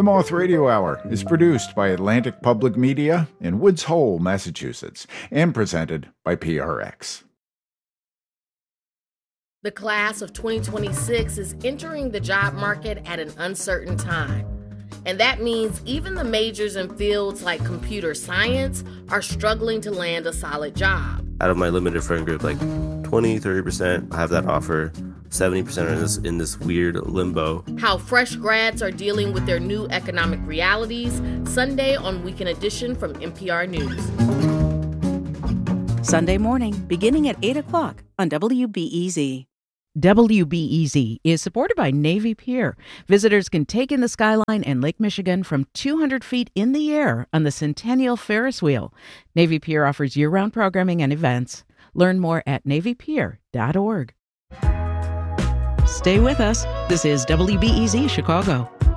Moth Radio Hour is produced by Atlantic Public Media in Woods Hole, Massachusetts, and presented by PRX. The class of 2026 is entering the job market at an uncertain time. And that means even the majors in fields like computer science are struggling to land a solid job. Out of my limited friend group, like 20-30% have that offer. 70% are in this weird limbo. How fresh grads are dealing with their new economic realities, Sunday on Weekend Edition from NPR News. Sunday morning, beginning at 8 o'clock on WBEZ. WBEZ is supported by Navy Pier. Visitors can take in the skyline and Lake Michigan from 200 feet in the air on the Centennial Ferris Wheel. Navy Pier offers year-round programming and events. Learn more at navypier.org. Stay with us. This is WBEZ Chicago.